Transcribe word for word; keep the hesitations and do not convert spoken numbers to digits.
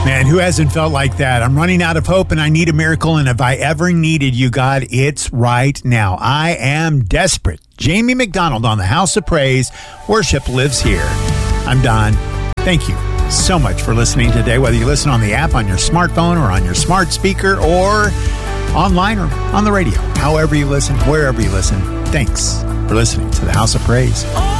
Man, who hasn't felt like that? I'm running out of hope and I need a miracle. And if I ever needed you, God, it's right now. I am desperate. Jamie McDonald on the House of Praise. Worship lives here. I'm Don. Thank you so much for listening today, whether you listen on the app, on your smartphone, or on your smart speaker, or online or on the radio. However you listen, wherever you listen, thanks for listening to the House of Praise.